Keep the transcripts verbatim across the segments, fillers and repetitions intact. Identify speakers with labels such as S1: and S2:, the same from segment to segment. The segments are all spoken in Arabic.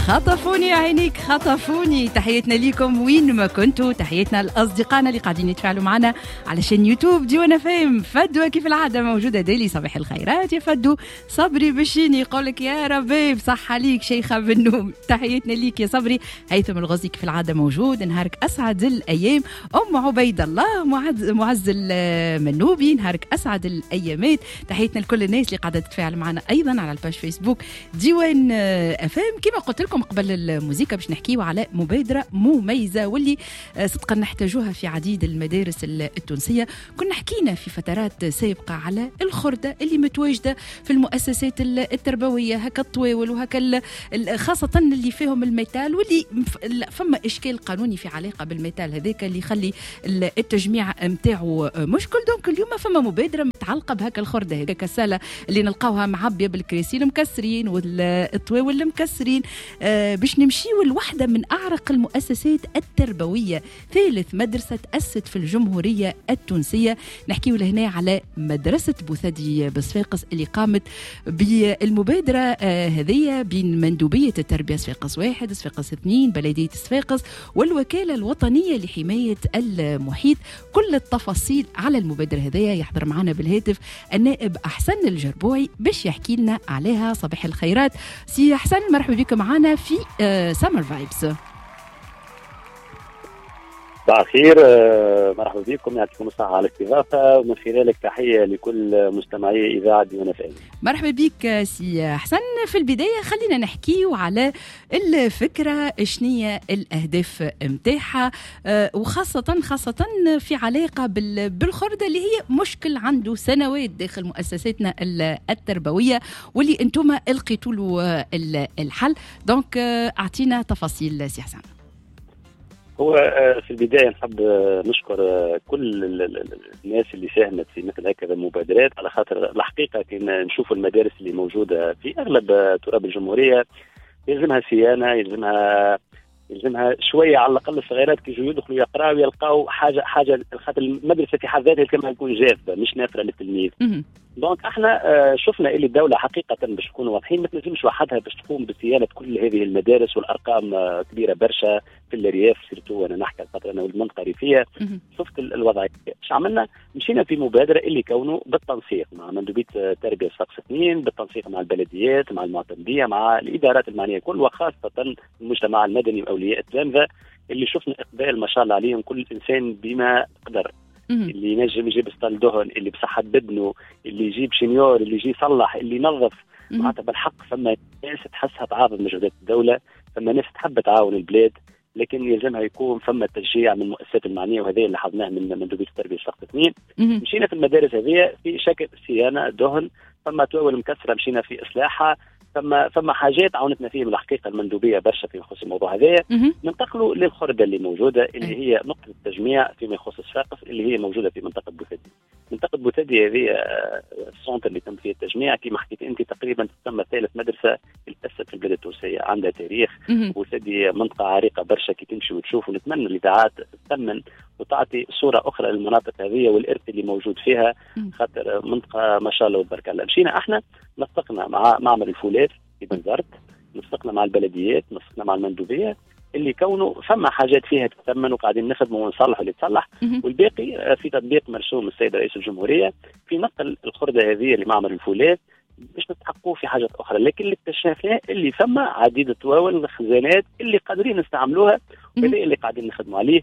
S1: خطفوني عينيك خطفوني. تحياتنا ليكم وين ما كنتوا، تحياتنا لأصدقائنا اللي قاعدين يتفاعلوا معنا على شان يوتيوب ديوان اف ام. فدوى كيف العادة موجودة ديلي صباح الخيرات يا فدو. صبري بشيني يقولك يا ربي بصح عليك شيخة بالنوم. تحياتنا ليك يا صبري. هيثم الغزي كيف العادة موجود، نهارك أسعد الأيام. أم عبيد الله معز, معز المنوبي نهارك أسعد الأيامات. تحياتنا لكل الناس اللي قاعدة تتفاعل معنا أيضا على الباج فيسبوك ديوان اف ام. كما قلت لكم قبل الموسيقى باش نحكيو على مبادرة مميزة واللي صدقا نحتاجوها في عديد المدارس التونسية. كنا حكينا في فترات سابقة على الخردة اللي متواجدة في المؤسسات التربوية، هكا الطويول وهكا خاصة اللي فيهم الميتال، واللي فما إشكال قانوني في علاقة بالميتال هذاك اللي يخلي التجميع متاعه مشكل. دونك اليوم فما مبادرة متعلقة بهكا الخردة هكا السالة اللي نلقاوها معبية بالكراسي المكسرين والطويول المكسرين، آه باش نمشيو لوحدة من أعرق المؤسسات التربوية، ثالث مدرسة تأسست في الجمهورية التونسية. نحكيو لهنا على مدرسة بوثدي بصفاقس اللي قامت بالمبادرة آه هذه بين مندوبية التربية صفاقس واحد صفاقس اثنين بلدية صفاقس والوكالة الوطنية لحماية المحيط. كل التفاصيل على المبادرة هذه يحضر معنا بالهاتف النائب أحسن الجربوعي باش يحكي لنا عليها. صباح الخيرات سي أحسن، مرحبا بكم معنا في سامر فايبس.
S2: صباح الخير، مرحبا بكم، يعطيكم الصحة على الاستضافة، ومن خلالك تحية لكل مستمعي إذاعة ديوان اف ام.
S1: مرحبا بك سي أحسن. في البداية خلينا نحكيو على الفكرة، شنية الأهداف متاعها، وخاصة خاصة في علاقة بالخردة اللي هي مشكل عنده سنوات داخل مؤسساتنا التربوية واللي انتم لقيتوا له الحل. دونك أعطينا تفاصيل سي أحسن.
S2: هو في البداية نحب نشكر كل الناس اللي ساهمت في مثل هكذا المبادرات، على خاطر الحقيقة كنا نشوف المدارس اللي موجودة في أغلب تراب الجمهورية يلزمها صيانة، يلزمها يلزمها شوية على الأقل الصغيرات كي يجوا يدخلوا يقراوا يلقاو حاجة حاجة خاطر المدرسة في حد ذاتها كما تكون جاذبة مش نافرة للتلميذ. دونك احنا شفنا اللي الدولة حقيقة باش نكونوا واضحين ما تنجمش وحدها باش تقوم بصيانة كل هذه المدارس، والأرقام كبيرة برشا في الرياف سيرتو، وانا نحكي خاطر انا ولد منطقة ريفية. شفت الوضعية ايش عملنا؟ مشينا في مبادرة اللي كونه بالتنسيق مع مندوبية تربية صفاقس اثنين، بالتنسيق مع البلديات مع المعتمدية مع الإدارات المعنية كل، وخاصة المجتمع المدني وأولياء التلامذة اللي شفنا إقبال ما شاء الله عليهم، كل إنسان بما قدر، اللي ينجم يجيب ستال دهن، اللي بصحة بدنه، اللي يجيب شنيور، اللي يجي يصلح، اللي ينظف. معناتها بالحق فما ناس تحسها تعارض مجهودات الدولة، فما ناس تحب تعاون البلاد، لكن يلزمها يكون فما تشجيع من المؤسسات المعنية، وهذا اللي لاحظناه من مندوبية التربية صفاقس اثنين. مشينا في المدارس هذه في شكل صيانة دهن، فما توول مكسرة مشينا في إصلاحها، فما فما حاجات عاونتنا فيه من الحقيقه المندوبيه برشا فيما يخص الموضوع هذا. ننتقلوا للخردة اللي موجوده اللي هي نقطه التجميع فيما يخص صفاقس اللي هي موجوده في منطقه بوثدي. منطقه بوثدي هذه السونتر اللي تم فيه التجميع كما حكيت انت تقريبا تسمى ثالث مدرسه تاسست في البلاد التونسيه، عندها تاريخ. بوثدي منطقه عريقه برشا كي تمشي وتشوف، ونتمنى الاذاعات تثمن وتعطي صوره اخرى للمناطق هذه والارث اللي موجود فيها، خاطر منطقه ما شاء الله وتبارك الله. مشينا احنا نسقنا مع معمل الفولاد في بنزرت، نسقنا مع البلديات، نسقنا مع المندوبيه اللي كونه فما حاجات فيها تتثمن وقاعدين نخدموا ونصلحوا اللي تصلح، والباقي في تطبيق مرسوم السيد رئيس الجمهوريه في نقل الخردة هذه لمعمل الفولاد باش نتحققوا في حاجات اخرى. لكن اللي اكتشفناه اللي فما عديد التواول الخزانات اللي قادرين نستعملوها، وهذا اللي قاعدين نخدموا عليه.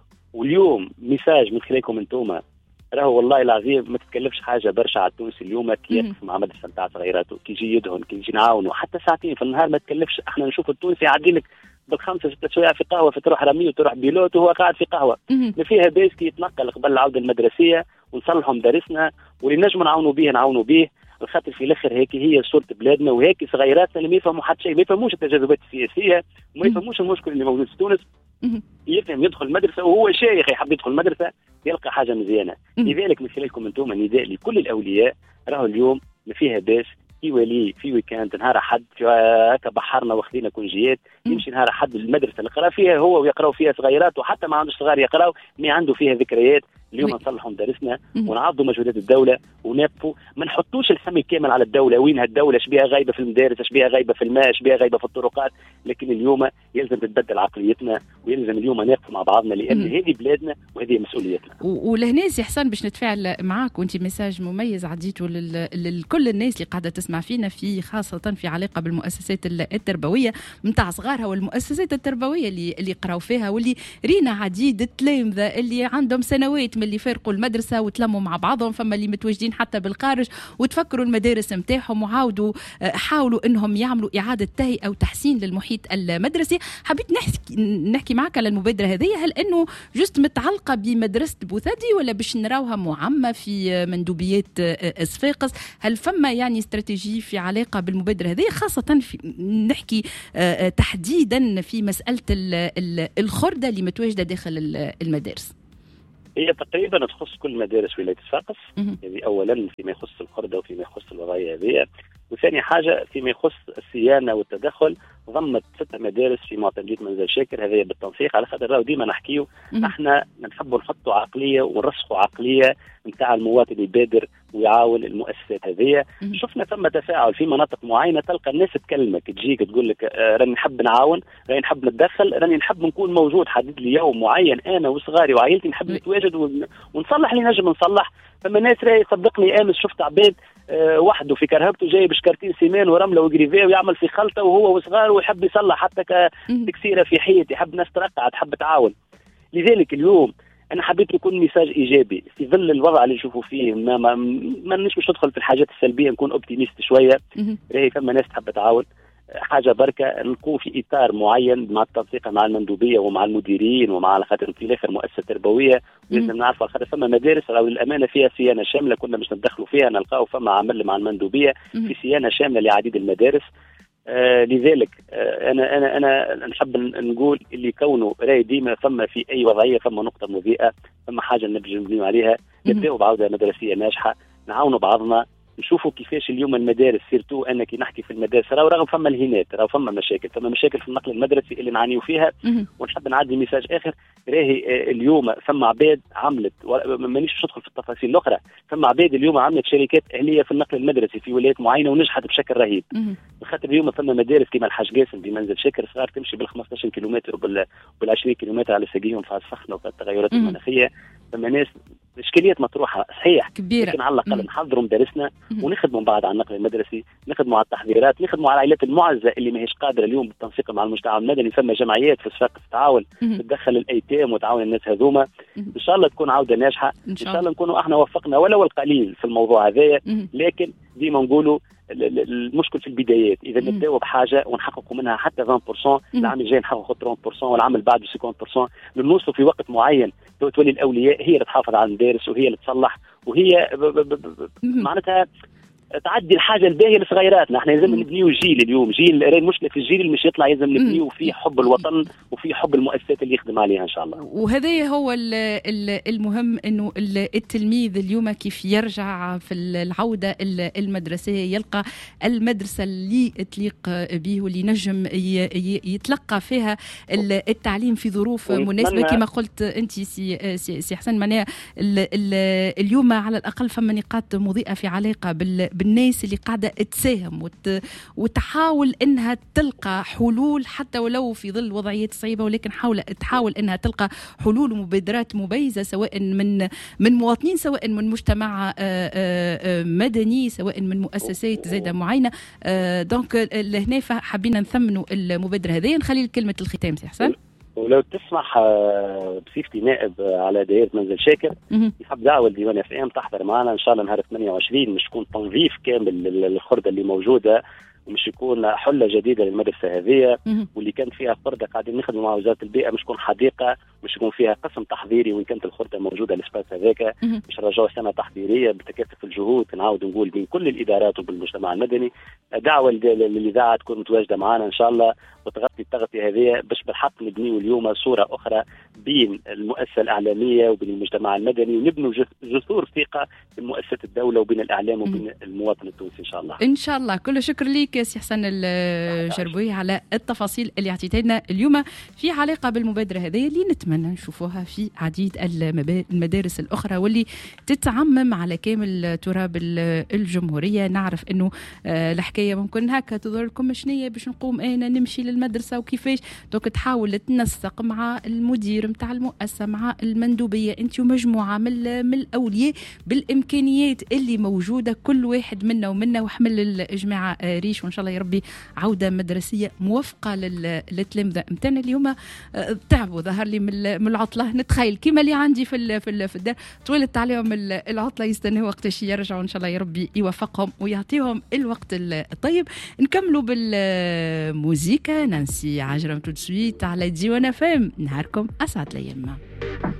S2: واليوم ميساج من خلالكم انتم، راهو والله العظيم ما تتكلفش حاجه برشا على التونسي اليوم كي يقف مع مدرسه نتاع صغيراته، كي يجي يدهن، كي يجي نعاونوا حتى ساعتين في النهار ما تكلفش. احنا نشوف التونسي يعدي لك بالخمسه ستة سوايع في قهوه، في تروح رمي وتروح بيلوت وهو قاعد في قهوه. ما فيها بيس كي يتنقل قبل العوده المدرسيه ونصلحوا مدارسنا، واللي نجموا نعاونوا به نعاونوا به، الخاطر في الاخر هيك هي صوره بلادنا، وهيك صغيراتنا اللي ما يفهموا حتى شيء، ما يفهموش التجاذبات السياسيه وما يفهموش المشكل اللي موجود في تونس. يفهم يدخل المدرسه وهو شيخ يحب يدخل المدرسه يلقى حاجه مزيانه. لذلك من خلالكم انتم نداء لكل الاولياء، راهو اليوم ما فيها باس في ولي في ويكاند نهار حد هكا بحرنا واخذين كونجيات يمشي نهار حد المدرسه اللي قرا فيها هو ويقراوا فيها صغيرات وحتى ما عندوش صغار يقراوا مي عنده فيها ذكريات. اليوم نصلحوا مدارسنا ونعضوا مجهودات الدوله ونقفوا ما نحطوش الحمل كامل على الدوله. وينها الدوله؟ اش بها غايبه في المدارس، اش بها غايبه في الماء، اش بها غايبه في الطرقات. لكن اليوم يلزم تتبدل عقليتنا ويلزم اليوم نقف مع بعضنا لان هذه بلادنا وهذه مسؤوليتنا.
S1: ولهنا سي حسن باش نتفاعل معاك وانت ميساج مميز عديته لكل الناس اللي قاعده تسمع فينا في خاصه في علاقه بالمؤسسات التربويه نتاع صغارها والمؤسسات التربويه اللي اللي قراو فيها واللي رينا عديد التلامذه اللي عندهم سنوات من اللي فارقوا المدرسه وتلموا مع بعضهم، فما اللي متواجدين حتى بالخارج وتفكروا المدارس نتاعهم وعاودوا حاولوا انهم يعملوا اعاده تهيئه او تحسين للمحيط المدرسي. حبيت نحكي نحكي معك على المبادره هذه، هل انه جست متعلقه بمدرسه بوثدي ولا باش نراوها معمه في مندوبيات صفاقس؟ هل فما يعني استراتيجي في علاقه بالمبادره هذه خاصه في نحكي تحديدا في مساله الخرده اللي متواجده داخل المدارس؟
S2: هي تقريبا تخص كل مدارس ولايه صفاقس. يعني اولا فيما يخص الخرده وفيما يخص الوضعيه هذه، وثاني حاجه فيما يخص الصيانه والتدخل ضمت ست مدارس في معتمديه منزل شاكر. هذه بالتنسيق على خاطر ديما نحكيو احنا نحبوا نحطوا عقليه ونرسخوا عقليه نتاع المواطن يبادر ويعاون المؤسسات هذه. شفنا ثم تفاعل في مناطق معينه، تلقى الناس تكلمك تجيك تقول لك آه راني نحب نعاون، راني نحب نتدخل، راني نحب نكون موجود، حدد لي يوم معين انا وصغاري وعائلتي نحب نتواجد ونصلح اللي نجم نصلح. فما الناس راهي صدقني امس شفت عباد أه وحده في كرهبته جايب شكرتين سيمان ورمله وجريفيه ويعمل في خلطه وهو وصغاره ويحب يصلح حتى كتكسيره في حيط، يحب ناس ترقع تحب تعاون. لذلك اليوم انا حبيت يكون ميساج ايجابي في ظل الوضع اللي نشوفوا فيه. ما ما مانيش مش ندخل في الحاجات السلبيه، نكون اوبتيميست شويه. راهي فما ناس تحب تعاون حاجه بركه، نكون في اطار معين مع التنسيق مع المندوبيه ومع المديرين ومع على خاطر في الاخر مؤسسه تربويه لازم نعرف على خاطر فما مدارس راهو للامانه فيها صيانه شامله كنا مش ندخلوا فيها، نلقاو فما عمل مع المندوبيه في صيانه شامله لعديد المدارس. آه لذلك آه انا انا انا نحب نقول اللي كونه راهي ديما فما في اي وضعيه فما نقطه مضيئه، فما حاجه نبجي نبنيو عليها، نبداو بعوده مدرسيه ناجحه، نعاونوا بعضنا، نشوفوا كيفاش اليوم المدارس سيرتو انا كي نحكي في المدارس راهو رغم فما الهينات راهو فما مشاكل، فما مشاكل في النقل المدرسي اللي نعانيو فيها. ونحب نعدي ميساج اخر، راهي اليوم فما عباد عملت مانيش باش ندخل في التفاصيل الاخرى، فما عباد اليوم عملت شركات اهليه في النقل المدرسي في ولايات معينه ونجحت بشكل رهيب. خاطر اليوم فما مدارس كما الحاج قاسم في منزل شاكر صغار تمشي بال خمسطاش كيلومتر وبال عشرين كيلومتر على ساقيهم في السخنه وفي التغيرات المناخيه. فما ناس اشكاليات مطروحه صحيح كبيرة. لكن على الاقل نحضروا مدارسنا ونخدموا بعض على النقل المدرسي، نخدموا على التحضيرات، نخدموا على العائلات المعزه اللي ماهيش قادره اليوم بالتنسيق مع المجتمع المدني. فما جمعيات في صفاقس تعاون تدخل الايتام وتعاون الناس هذوما. ان شاء الله تكون عوده ناجحه، ان شاء الله نكونوا احنا وفقنا ولو القليل في الموضوع هذا. لكن ديما نقولوا المشكل في البدايات، اذا نبداو بحاجه ونحققوا منها حتى عشرين بالمئة، العام الجاي نحققوا ثلاثين بالمئة والعام اللي بعده ستين بالمئة، نوصلوا في وقت معين تولي الاولياء هي اللي تحافظ على المدارس وهي اللي تصلح وهي ب ب ب معناتها تعدي الحاجه الباهيه لصغيراتنا. احنا لازم نبنيو جيل اليوم، جيل المشكله في الجيل اللي مش يطلع لازم نبنيو فيه حب الوطن وفيه حب المؤسسات اللي يخدم عليها ان شاء الله.
S1: وهذا هو المهم، انه التلميذ اليوم كيف يرجع في العوده المدرسيه يلقى المدرسه اللي تليق به واللي نجم يتلقى فيها التعليم في ظروف مناسبه كما قلت انت سي سي حسن. معناها اليوم على الاقل فما نقاط مضيئه في علاقه بال بالناس اللي قاعدة تساهم وت... وتحاول إنها تلقى حلول حتى ولو في ظل وضعيات صعيبة، ولكن حاول تحاول إنها تلقى حلول ومبادرات مميزة سواء من من مواطنين سواء من مجتمع مدني سواء من مؤسسات زايدة معينة. دونك لهنا حابين نثمنوا المبادرة هذه. نخلي كلمة الختام سي حسن.
S2: ولو تسمح بصفتي نائب على دائرة منزل شاكر يحب دعوة الديوان اف ام تحضر معنا ان شاء الله نهار ثمانية وعشرين، مش يكون تنظيف كامل للخردة اللي موجودة، ومش يكون حلة جديدة للمدرسة هذه واللي كانت فيها خردة قاعدين نخدموا مع وزارة البيئة، مش يكون حديقة، مش يكون فيها قسم تحضيري وإن كانت الخردة موجودة الاسباس هذاك، مش نرجعوا سنة تحضيرية بتكاتف الجهود. نعاود نقول بين كل الإدارات وبالمجتمع المدني دعوة للإذاعة تكون متواجدة معنا إن شاء الله، وتغطي التغطيه هذه باش بالحق نبنيو اليوم صوره اخرى بين المؤسسه الاعلاميه وبين المجتمع المدني، ونبنوا جسور ثقه بين مؤسسه الدوله وبين الاعلام وبين المواطن التونسي ان شاء الله.
S1: ان شاء الله. كل شكر ليك سي حسن الجربوي على التفاصيل اللي اعطيتها لنا اليوم في علاقه بالمبادره هذه اللي نتمنى نشوفوها في عديد المدارس الاخرى واللي تتعمم على كامل تراب الجمهوريه. نعرف انه الحكايه ممكن هكا تظهر لكم شنية باش نقوم انا نمشي للمدرسه وكيفاش، دونك تحاول تنسق مع المدير نتاع المؤسسه مع المندوبيه انت ومجموعه من من الاولياء بالامكانيات اللي موجوده كل واحد منا ومنا، وحمل الجماعه ريش، وان شاء الله يا ربي عوده مدرسيه موفقه للتلامذه نتاعنا اللي هما تعبوا ظهر لي من العطله. نتخيل كيما اللي عندي في في الدار طولت عليهم العطله يستنوا وقتاش يرجعوا، ان شاء الله يا ربي يوفقهم ويعطيهم الوقت الطيب. نكملوا بالموسيقى نانسي عجرم تو سويت على ديوان اف ام. نهاركم اسعد الايام.